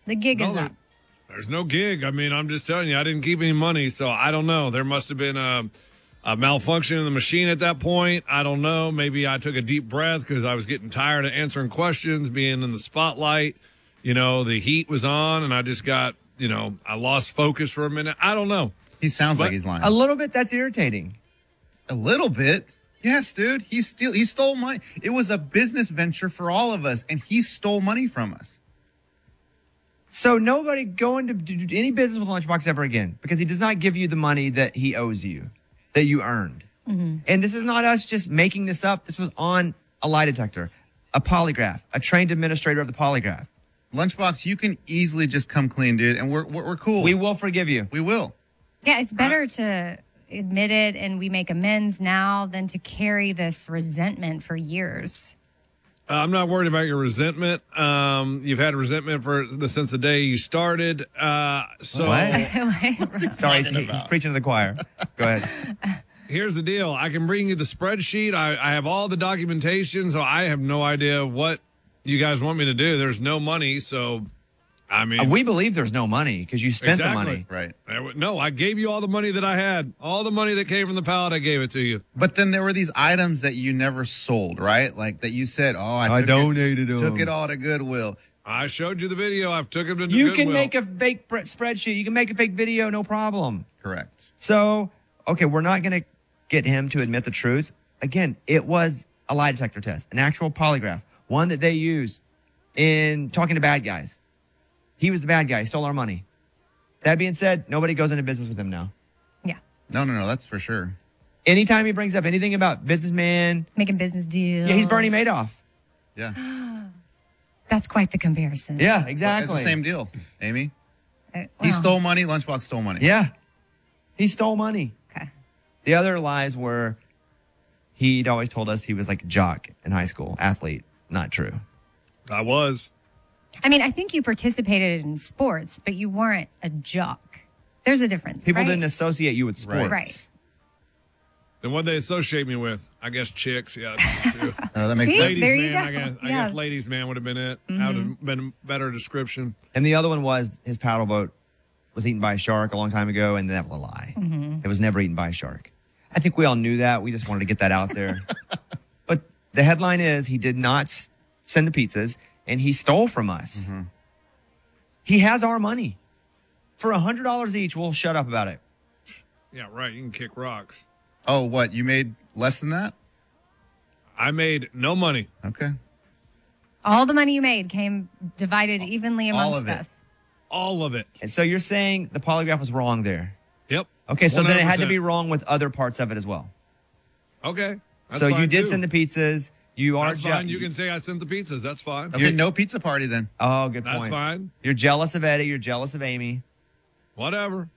The gig is up. There's no gig. I mean, I'm just telling you, I didn't keep any money, so I don't know. There must have been a malfunction in the machine at that point. I don't know. Maybe I took a deep breath because I was getting tired of answering questions, being in the spotlight. You know, the heat was on, and I just got, I lost focus for a minute. I don't know. He sounds like he's lying. A little bit, that's irritating. A little bit? Yes, dude. He stole money. It was a business venture for all of us, and he stole money from us. So nobody going to do any business with Lunchbox ever again because he does not give you the money that he owes you, that you earned. Mm-hmm. And this is not us just making this up. This was on a lie detector, a polygraph, a trained administrator of the polygraph. Lunchbox, you can easily just come clean, dude, and we're cool. We will forgive you. We will. Yeah, it's better to admit it and we make amends now than to carry this resentment for years. I'm not worried about your resentment. You've had resentment since the day you started. What? Sorry, he's preaching to the choir. Go ahead. Here's the deal. I can bring you the spreadsheet. I have all the documentation, so I have no idea what you guys want me to do. There's no money, so I mean... we believe there's no money because you spent the money. Right. No, I gave you all the money that I had. All the money that came from the pallet, I gave it to you. But then there were these items that you never sold, right? Like that you said, I donated them. Took it all to Goodwill. I showed you the video. I took him to You Goodwill. can make a fake spreadsheet. You can make a fake video, no problem. Correct. So, okay, we're not going to get him to admit the truth. Again, it was a lie detector test, an actual polygraph, one that they use in talking to bad guys. He was the bad guy. He stole our money. That being said, nobody goes into business with him now. Yeah. No, that's for sure. Anytime he brings up anything about businessman. Making business deals. Yeah, he's Bernie Madoff. Yeah. That's quite the comparison. Yeah, exactly. It's the same deal, Amy. Well, He stole money. Lunchbox stole money. Yeah. He stole money. Okay. The other lies were he'd always told us he was like a jock in high school, athlete. Not true. I was. I mean, I think you participated in sports, but you weren't a jock. There's a difference, People right? didn't associate you with sports. Right. Then what they associate me with? I guess chicks. Yeah, that's true. That makes See? sense. Ladies There you man. go. I guess ladies man would have been it. That would have been a better description. And the other one was his paddle boat was eaten by a shark a long time ago, and that was a lie. Mm-hmm. It was never eaten by a shark. I think we all knew that. We just wanted to get that out there. But the headline is he did not send the pizzas, and he stole from us. Mm-hmm. He has our money. For $100 each, we'll shut up about it. Yeah, right. You can kick rocks. Oh, what? You made less than that? I made no money. Okay. All the money you made came divided evenly amongst us. All of it. And so you're saying the polygraph was wrong there. Yep. Okay, so then it had to 100%. be wrong with other parts of it as well. Okay. That's So you fine, did too. send the pizzas. You are That's fine. You can say I sent the pizzas. That's fine. Okay, no pizza party then. Oh, good point. That's fine. You're jealous of Eddie. You're jealous of Amy. Whatever.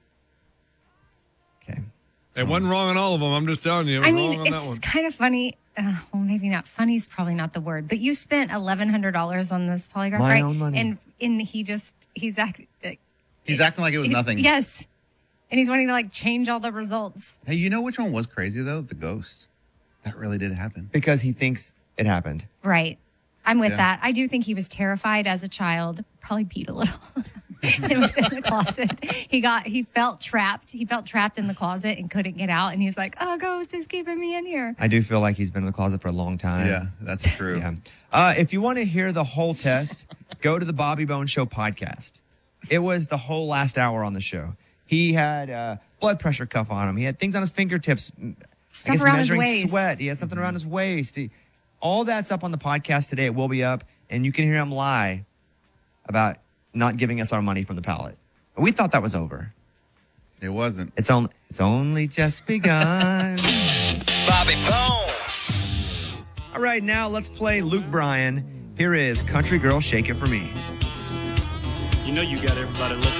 Okay. It wasn't wrong on all of them. I'm just telling you. It was I wrong mean, on that it's one. kind of funny. Well, maybe not. Funny is probably not the word, but you spent $1,100 on this polygraph, My right? own money. And he's acting. He's acting like it was nothing. Yes. And he's wanting to like change all the results. Hey, you know which one was crazy though? The ghost. That really did happen. Because he thinks it happened. Right. I'm with Yeah. that. I do think he was terrified as a child, probably peed a little. It was in the closet. He felt trapped. He felt trapped in the closet and couldn't get out. And he's like, oh, ghost is keeping me in here. I do feel like he's been in the closet for a long time. Yeah, that's true. Yeah. If you want to hear the whole test, go to the Bobby Bones Show podcast. It was the whole last hour on the show. He had blood pressure cuff on him. He had things on his fingertips. Stuff around his measuring waist. sweat. He had something around his waist. All that's up on the podcast today. It will be up, and you can hear him lie about not giving us our money from the pallet. We thought that was over. It wasn't. It's only just begun. Bobby Bones. All right, now let's play Luke Bryan. Here is Country Girl Shake It For Me. You know you got everybody looking